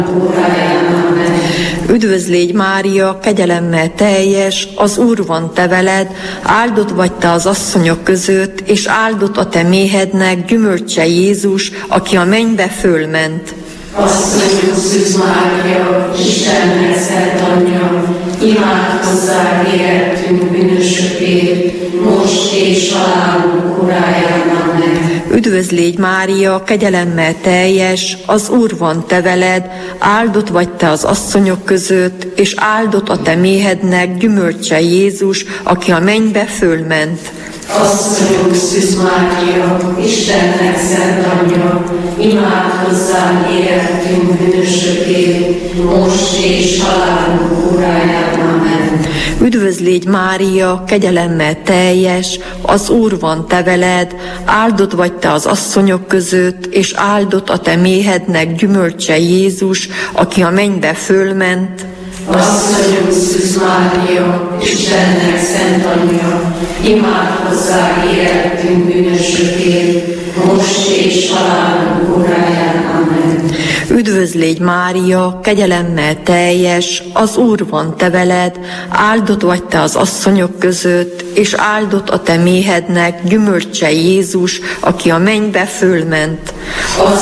Üdvözl légy Mária, kegyelemmel teljes, az Úr van te veled, áldott vagy te az asszonyok között, és áldott a te méhednek gyümölcse Jézus, aki a mennybe fölment. Asszonyunk Szűz Mária, Istennek szent anyja, imádkozzál érettünk bűnösökért, most és halálunk óráján. Amen. Üdvözl légy Mária, kegyelemmel teljes, az Úr van te veled, áldott vagy te az asszonyok között, és áldott a te méhednek gyümölcse Jézus, aki a mennybe fölment. Asszonyunk Szűz Mária, Istennek szent anyja, imádkozzál érettünk bűnösökért, most és halálunk óráján. Amen. Üdvözl légy Mária, kegyelemmel teljes, az Úr van te veled, áldott vagy te az asszonyok között, és áldott a te méhednek gyümölcse Jézus, aki a mennybe fölment. Asszonyunk Szűz Mária, Istennek szent anyja, imádkozzál érettünk bűnösökért, most és halálunk óráján. Amen. Üdvözl légy Mária, kegyelemmel teljes, az Úr van te veled, áldott vagy te az asszonyok között, és áldott a te méhednek gyümölcse Jézus, aki a mennybe fölment.